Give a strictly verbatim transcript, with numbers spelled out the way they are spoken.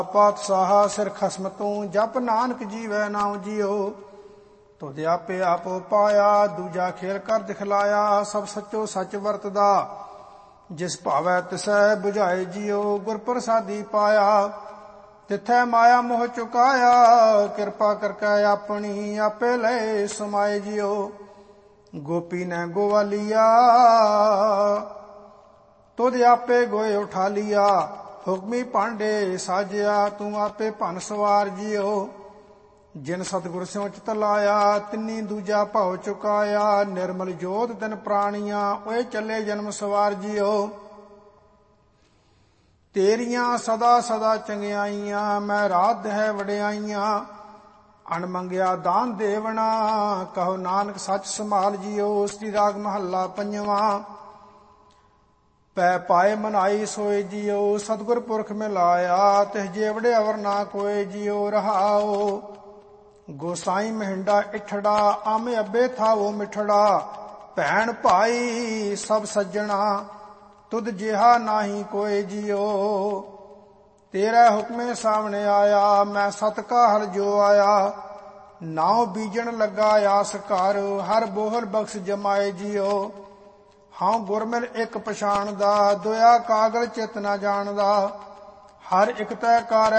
ਪਾਤਸ਼ਾਹ ਸਿਰ ਖਸਮ ਤੂੰ ਜਪ ਨਾਨਕ ਜੀਵੈ ਨਾਉ ਜਿਉ। ਤੁਧ ਆਪੇ ਆਪ ਪਾਇਆ ਦੂਜਾ ਖੇਲ ਕਰ ਦਿਖਲਾਇਆ। ਸਭ ਸੱਚੋ ਸੱਚ ਵਰਤਦਾ ਜਿਸ ਭਾਵੈ ਤਿਸੈ ਬੁਝਾਏ ਜਿਉ। ਗੁਰ ਪ੍ਰਸਾਦੀ ਪਾਇਆ ਤਿਥੈ ਮਾਇਆ ਮੋਹ ਚੁਕਾਇਆ। ਕਿਰਪਾ ਕਰਕੇ ਆਪਣੀ ਆਪੇ ਲਏ ਸਮਾਏ ਜਿਉ। ਗੋਪੀ ਨੇ ਗੋਵਾਲੀਆ ਤੁਧ ਆਪੇ ਗੋਏ ਉਠਾ ਲਿਆ। ਹੁਕਮੀ ਭਾਂਡੇ ਸਾਜਿਆ ਤੂੰ ਆਪੇ ਭਨ ਸਵਾਰ ਜਿਉ। ਜਿਨ ਸਤਿਗੁਰ ਸਿਉ ਚਿਤ ਲਾਇਆ ਤਿੰਨੀ ਦੂਜਾ ਭਾਉ ਚੁਕਾਇਆ। ਨਿਰਮਲ ਜੋਤ ਤਿਨ ਪ੍ਰਾਣੀਆਂ ਓਏ ਚੱਲੇ ਜਨਮ ਸਵਾਰ ਜਿਉ। ਤੇਰੀਆਂ ਸਦਾ ਸਦਾ ਚੰਗਿਆਈਆਂ ਮੈਂ ਰਾਧ ਹੈ ਵਡਿਆਈਆਂ। ਅਣ ਮੰਗਿਆ ਦਾਨ ਦੇਵਣਾ ਕਹੋ ਨਾਨਕ ਸੱਚ ਸੰਭਾਲ ਜਿਉ। ਸ੍ਰੀ ਰਾਗ ਮਹੱਲਾ ਪੰਜਵਾਂ। ਪੈ ਪਾਏ ਮਨਾਈ ਸੋਏ ਜਿਉ। ਸਤਿਗੁਰ ਪੁਰਖ ਮਿਲਾਇਆ ਤਿਸ ਜੇਵੜੇ ਅਵਰ ਨਾ ਕੋਏ ਜਿਉ। ਰਹਾਉ ਗੋਸਾਈ ਮਹਿੰਡਾ ਇਠੜਾ ਆਮੇ ਅੱਬੇ ਥਾਵੋ ਮਿਠੜਾ। ਭੈਣ ਭਾਈ ਸਭ ਸੱਜਣਾ ਤੁਧ ਜਿਹਾ ਨਾਹੀ ਕੋਏ ਜਿਉ। ਤੇਰਾ ਹੁਕਮੇ ਸਾਹਮਣੇ ਆਇਆ ਮੈਂ ਸਤ ਕਾ ਹਲ ਜੋ ਆਇਆ। ਨਾਉ ਬੀਜਣ ਲੱਗਾ ਆਸ ਕਰ ਹਰ ਬੋਹਰ ਬਖਸ਼ ਜਮਾਏ ਜਿਉ। ਹਾਂ ਗੁਰਮਿਲ ਇੱਕ ਪਛਾਣਦਾ ਦੁਆ ਕਾਗਲ ਚਿਤ ਨਾ ਜਾਣਦਾ। ਹਰ ਇੱਕ ਤੈ ਕਾਰ